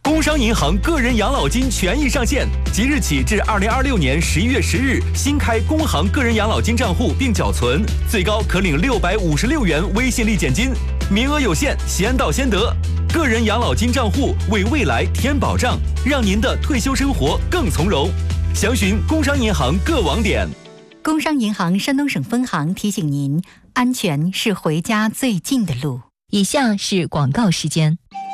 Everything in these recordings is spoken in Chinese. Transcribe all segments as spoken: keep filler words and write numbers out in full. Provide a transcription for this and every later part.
工商银行个人养老金权益上线，即日起至二零二六年十一月十日，新开工行个人养老金账户并缴存，最高可领六百五十六元微信立减金，名额有限，先到先得。个人养老金账户为未来添保障，让您的退休生活更从容。详询工商银行各网点。 工商银行山东省分行提醒您，安全是回家最近的路。 以下是广告时间。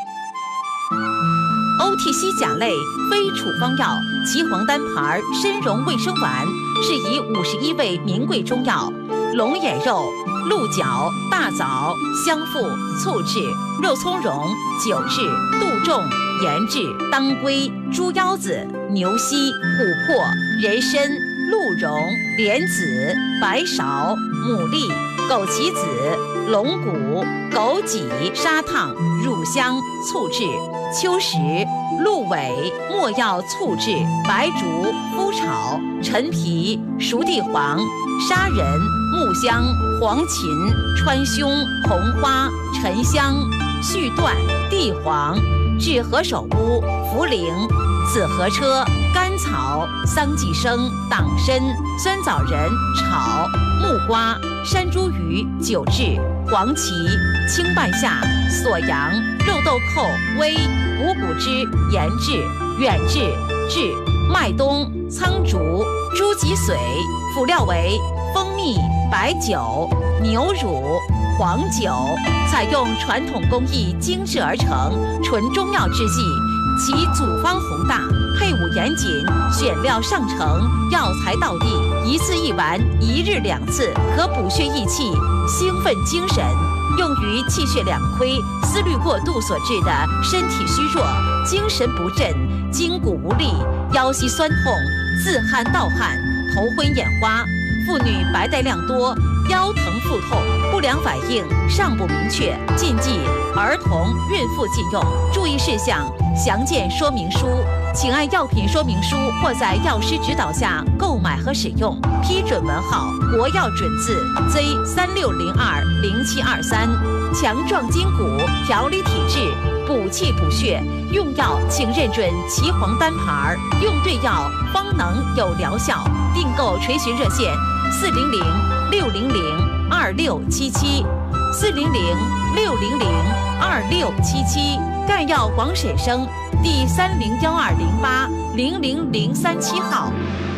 O T C 甲类非处方药岐黄丹牌参茸卫生丸，是以五十一味名贵中药龙眼肉、鹿角、大枣、香附、醋制、肉苁蓉、酒制、杜仲、盐制、当归、猪腰子、牛膝、琥珀、人参、鹿茸、莲子、白芍、牡蛎、枸杞子、龙骨、枸杞、砂糖、乳香、醋制、秋实、鹿尾、没药醋制、白术、麸炒、陈皮、熟地黄、砂仁、木香、黄芩、川芎、红花、沉香、续断、地黄、治何首乌、茯苓、紫河车、甘草、桑寄生、党参、酸枣仁炒、木瓜、山茱萸酒制、黄芪、青半夏、锁阳、肉豆蔻、微、五谷汁、盐制、远志、制、麦冬、苍竹、猪脊髓，辅料为蜂蜜、白酒、牛乳、黄酒，采用传统工艺精制而成，纯中药制剂，其组方宏大，配伍严谨，选料上乘，药材到地，一次一丸，一日两次，可补血益气，兴奋精神。用于气血两亏、思虑过度所致的身体虚弱、精神不振、筋骨无力、腰膝酸痛、自汗盗汗、头昏眼花，妇女白带量多、腰疼腹痛、不良反应尚不明确，禁忌儿童、孕妇禁用。注意事项详见说明书，请按药品说明书或在药师指导下购买和使用。批准文号：国药准字 Z 三六零二零七二三。强壮筋骨，调理体质，补气补血。用药请认准岐黄丹牌，用对药方能有疗效。订购垂询热线：四零零六零零二六七七，四零零六零零二六七七。赣药广审生第三零幺二零八零零零三七号。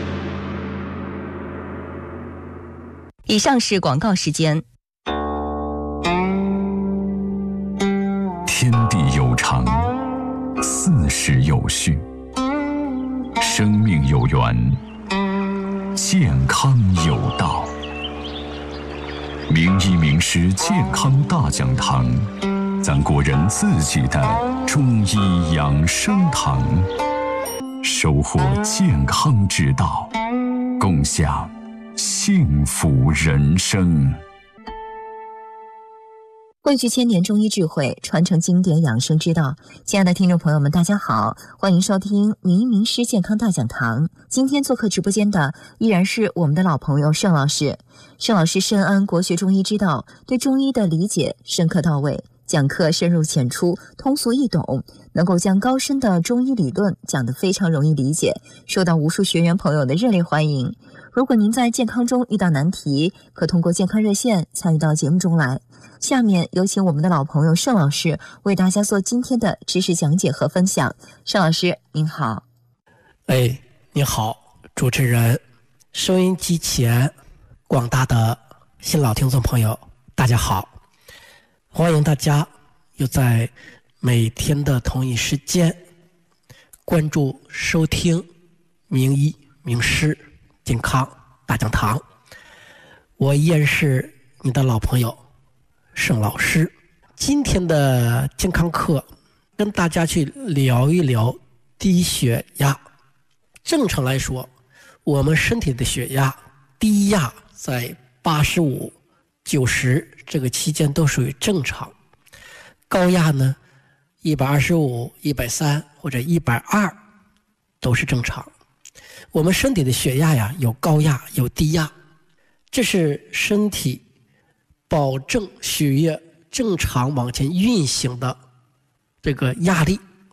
以上是广告时间。 天地有常，四时有序，生命有源，健康有道。名医名师健康大讲堂，咱国人自己的中医养生堂，收获健康之道，共享幸福人生。 汇聚千年中医智慧，传承经典养生之道。亲爱的听众朋友们，大家好，欢迎收听名医名师健康大讲堂。今天做客直播间的依然是我们的老朋友盛老师。盛老师深谙国学中医之道，对中医的理解深刻到位，讲课深入浅出，通俗易懂，能够将高深的中医理论讲得非常容易理解，受到无数学员朋友的热烈欢迎。如果您在健康中遇到难题，可通过健康热线参与到节目中来。下面有请我们的老朋友盛老师为大家做今天的知识讲解和分享。盛老师您好。 哎，你好，主持人，收音机前广大的新老听众朋友大家好，欢迎大家又在每天的同一时间关注收听名医名师健康大讲堂。我依然是你的老朋友盛老师。今天的健康课跟大家去聊一聊低血压。正常来说，我们身体的血压低压在八十五、九十这个期间都属于正常，高压呢一百二十五、一百三或者一百二都是正常。我们身体的血压呀，有高压有低压，这是身体保证血液正常往前运行的这个压力。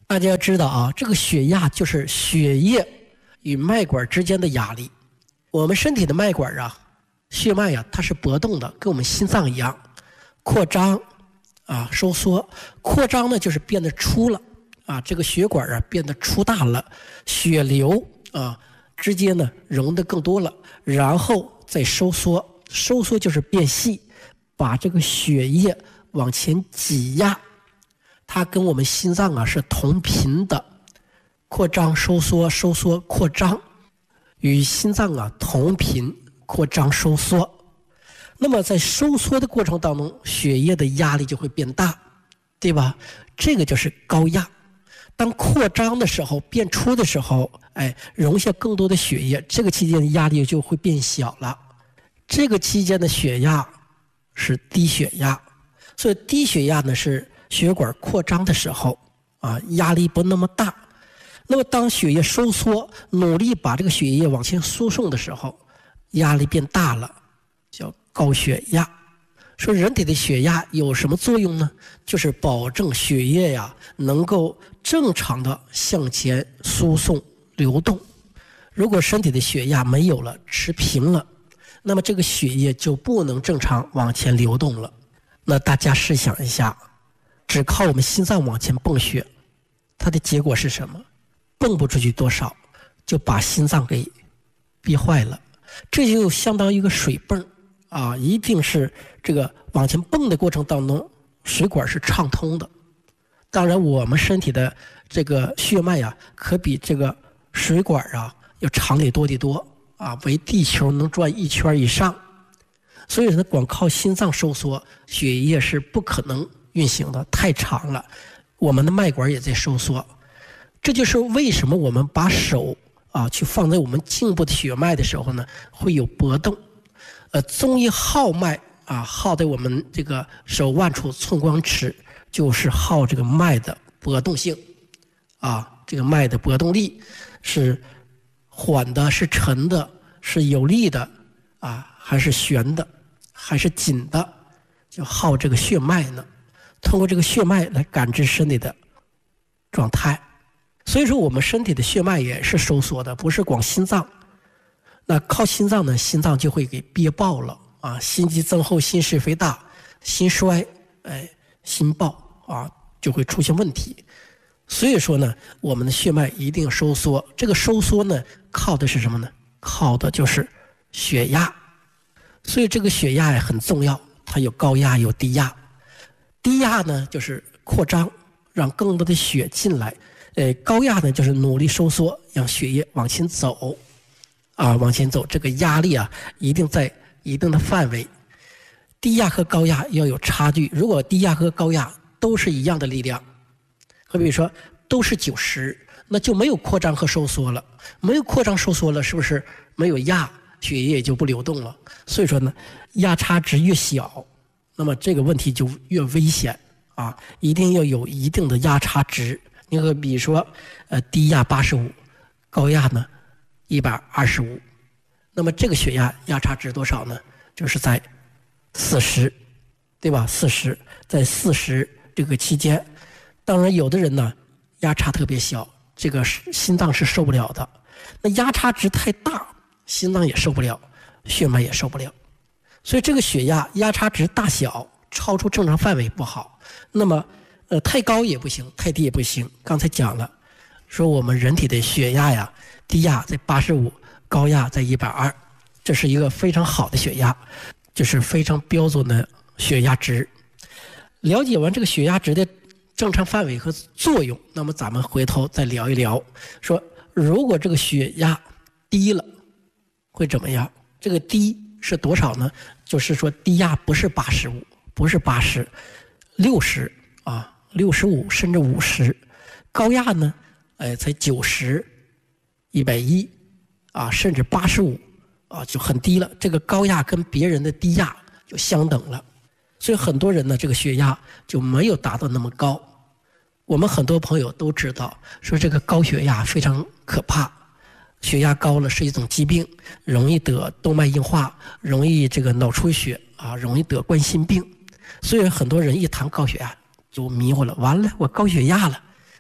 大家要知道啊，这个血压就是血液与脉管之间的压力。我们身体的脉管啊，血脉啊，它是搏动的，跟我们心脏一样，扩张啊，收缩。扩张呢，就是变得粗了啊，这个血管啊变得粗大了，血流啊之间呢融得更多了，然后再收缩。收缩就是变细，把这个血液往前挤压。它跟我们心脏啊是同频的，扩张收缩收缩扩张，与心脏啊同频，扩张收缩。那么在收缩的过程当中，血液的压力就会变大，对吧？这个就是高压。当扩张的时候，变粗的时候，哎，容下更多的血液，这个期间的压力就会变小了。这个期间的血压是低血压，所以低血压呢是血管扩张的时候啊，压力不那么大。那么当血液收缩，努力把这个血液往前输送的时候，压力变大了，叫高血压。说人体的血压有什么作用呢？就是保证血液呀能够正常的向前输送流动。如果身体的血压没有了，持平了，那么这个血液就不能正常往前流动了。那大家试想一下，只靠我们心脏往前泵血，它的结果是什么？泵不出去多少，就把心脏给逼坏了。这就相当于一个水泵啊，一定是这个往前泵的过程当中，水管是畅通的。当然，我们身体的这个血脉啊，可比这个水管啊要长得多得多啊，围地球能转一圈以上。所以呢，光靠心脏收缩，血液是不可能运行的，太长了。我们的脉管也在收缩。这就是为什么我们把手啊去放在我们颈部的血脉的时候呢，会有搏动。呃，中医号脉啊，号在我们这个手腕处寸光尺，就是号这个脉的搏动性啊，这个脉的搏动力是缓的，是沉的，是有力的啊，还是悬的，还是紧的，就号这个血脉呢。通过这个血脉来感知身体的状态。所以说我们身体的血脉也是收缩的，不是光心脏。那靠心脏呢，心脏就会给憋爆了啊，心肌增厚，心室肥大，心衰，哎，心爆啊，就会出现问题。所以说呢，我们的血脉一定要收缩。这个收缩呢，靠的是什么呢？靠的就是血压。所以这个血压也很重要，它有高压有低压。低压呢就是扩张，让更多的血进来。呃，高压呢就是努力收缩，让血液往前走，啊，往前走。这个压力啊，一定在一定的范围。低压和高压要有差距。如果低压和高压都是一样的力量，好比说都是九十，那就没有扩张和收缩了。没有扩张收缩了，是不是没有压，血液也就不流动了？所以说呢，压差值越小，那么这个问题就越危险啊！一定要有一定的压差值。你可比如说，呃，低压八十五，高压呢一百二十五，那么这个血压压差值多少呢？就是在四十，对吧？四十，在四十这个期间。当然，有的人呢压差特别小，这个心脏是受不了的。那压差值太大，心脏也受不了，血脉也受不了。所以这个血压压差值大小超出正常范围不好。那么呃，太高也不行，太低也不行。刚才讲了，说我们人体的血压呀，低压在八十五，高压在一百二，这是一个非常好的血压，就是非常标准的血压值。了解完这个血压值的正常范围和作用，那么咱们回头再聊一聊，说如果这个血压低了，会怎么样？这个低是多少呢？就是说低压不是八十五，不是八十，六十啊。六十五甚至五十，高压呢，哎，才九十、一百一，啊，甚至八十五，啊，就很低了。这个高压跟别人的低压就相等了，所以很多人呢，这个血压就没有达到那么高。我们很多朋友都知道，说这个高血压非常可怕，血压高了是一种疾病，容易得动脉硬化，容易这个脑出血啊，容易得冠心病。所以很多人一谈高血压就迷糊了，完了我高血压了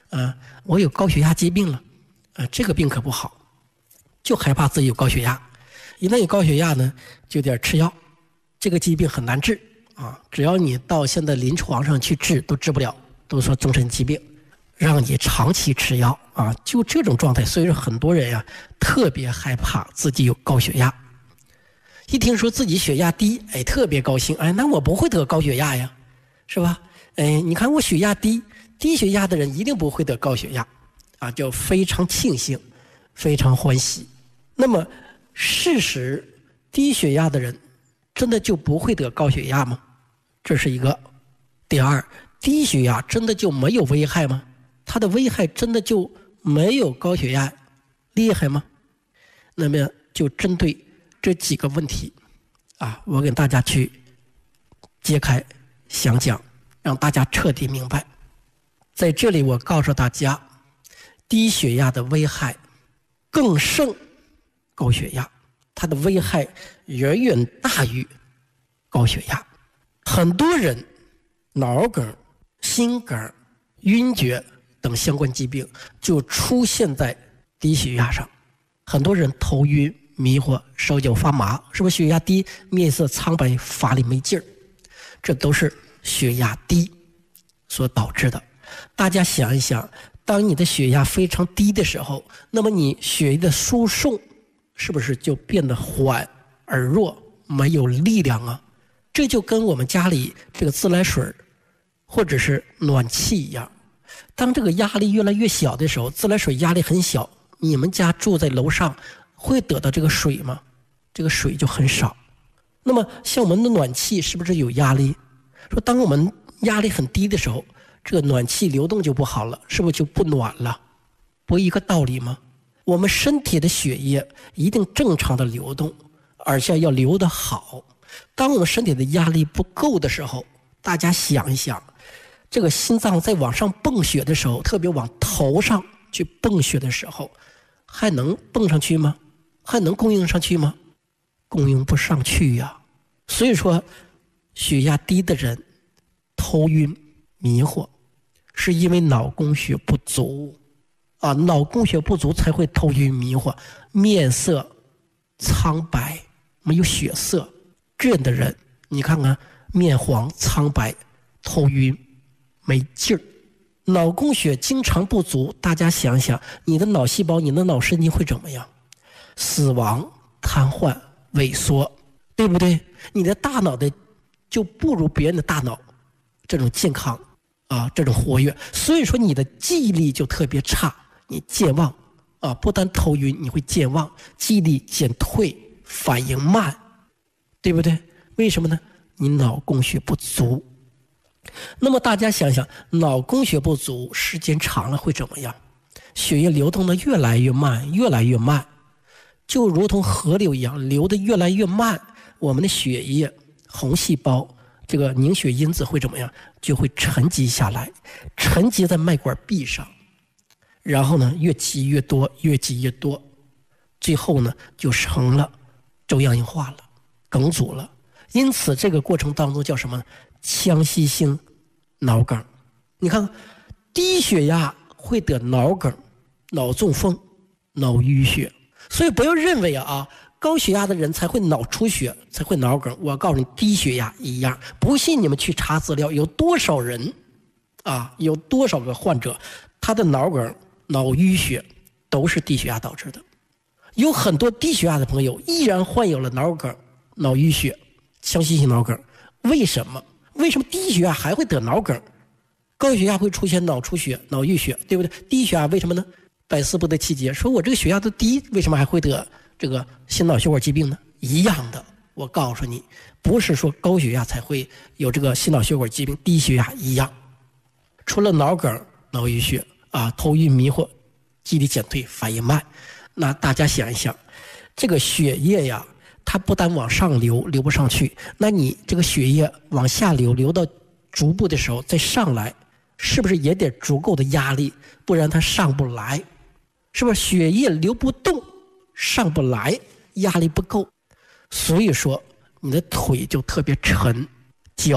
呃，我有高血压疾病了，呃，这个病可不好，就害怕自己有高血压。一旦有高血压呢，就得吃药，这个疾病很难治啊！只要你到现在临床上去治，都治不了，都说终身疾病，让你长期吃药啊！就这种状态，所以说很多人呀、啊，特别害怕自己有高血压。一听说自己血压低，哎，特别高兴，哎，那我不会得高血压呀，是吧？哎，你看我血压低，低血压的人一定不会得高血压，啊，就非常庆幸，非常欢喜。那么，事实低血压的人真的就不会得高血压吗？这是一个。第二，低血压真的就没有危害吗？它的危害真的就没有高血压厉害吗？那么就针对这几个问题啊，我给大家去揭开详讲，让大家彻底明白。在这里我告诉大家，低血压的危害更胜高血压，它的危害远远大于高血压。很多人脑梗、心梗、晕厥等相关疾病就出现在低血压上。很多人头晕、迷惑、手脚发麻，是不是血压低、面色苍白、乏力没劲儿？这都是血压低所导致的。大家想一想，当你的血压非常低的时候，那么你血液的输送是不是就变得缓而弱，没有力量啊？这就跟我们家里这个自来水或者是暖气一样，当这个压力越来越小的时候，自来水压力很小，你们家住在楼上会得到这个水吗？这个水就很少。那么像我们的暖气是不是有压力？说当我们压力很低的时候，这个暖气流动就不好了，是不是就不暖了？不一个道理吗？我们身体的血液一定正常的流动，而且要流得好。当我们身体的压力不够的时候，大家想一想，这个心脏在往上泵血的时候，特别往头上去泵血的时候，还能泵上去吗？还能供应上去吗？供应不上去呀。所以说血压低的人头晕迷惑，是因为脑供血不足啊，脑供血不足才会头晕迷惑，面色苍白，没有血色。这样的人你看看，面黄苍白，头晕没劲儿，脑供血经常不足，大家想想，你的脑细胞、你的脑神经会怎么样？死亡、瘫痪、萎缩，对不对？你的大脑的就不如别人的大脑这种健康啊，这种活跃，所以说你的记忆力就特别差，你健忘啊，不但头晕，你会健忘，记忆力减退，反应慢，对不对？为什么呢？你脑供血不足。那么大家想想，脑供血不足时间长了会怎么样？血液流动的越来越慢，越来越慢，就如同河流一样，流得越来越慢，我们的血液红细胞这个凝血因子会怎么样？就会沉积下来，沉积在脉管壁上，然后呢越积越多，越积越多，最后呢就成了粥样硬化了，梗阻了。因此这个过程当中叫什么？腔隙性脑梗。你看低血压会得脑梗、脑中风、脑淤血。所以不要认为啊高血压的人才会脑出血，才会脑梗。我告诉你，低血压一样。不信你们去查资料，有多少人啊，有多少个患者，他的脑梗、脑淤血都是低血压导致的。有很多低血压的朋友依然患有了脑梗、脑淤血、腔隙性脑梗。为什么？为什么低血压还会得脑梗？高血压会出现脑出血、脑淤血，对不对？低血压为什么呢？百思不得其解，说我这个血压都低，为什么还会得这个心脑血管疾病呢？一样的，我告诉你，不是说高血压才会有这个心脑血管疾病，低血压一样。除了脑梗、脑淤血啊、头晕迷惑、记忆力减退、反应慢，那大家想一想，这个血液呀，它不但往上流，流不上去，那你这个血液往下流，流到足部的时候再上来，是不是也得足够的压力？不然它上不来，是不是血液流不动，上不来，压力不够，所以说你的腿就特别沉，